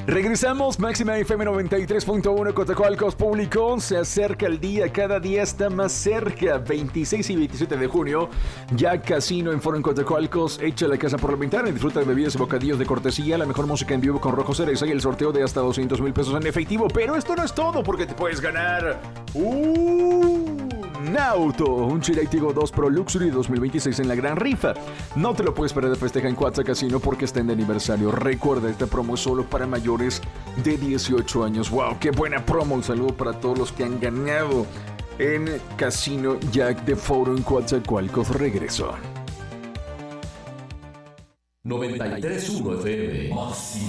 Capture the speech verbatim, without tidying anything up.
Regresamos, Máxima F M noventa y tres punto uno, Coatzacoalcos Público. Se acerca el día, cada día está más cerca. veintiséis y veintisiete de junio, ya Casino en Foro en Coatzacoalcos. Echa la casa por la ventana y disfruta de bebidas y bocadillos de cortesía, la mejor música en vivo con Rojo Cereza y el sorteo de hasta doscientos mil pesos en efectivo. Pero esto no es todo, porque te puedes ganar un auto, un Chevrolet Tigo dos Pro Luxury dos mil veintiséis en la gran rifa. No te lo puedes perder de festeja en Coatza Casino porque está en de aniversario. Recuerda, esta promo es solo para mayores de dieciocho años. ¡Wow! ¡Qué buena promo! Un saludo para todos los que han ganado en Casino Jack de Foro en Coatzacoalcos. Regreso. noventa y tres punto uno F M.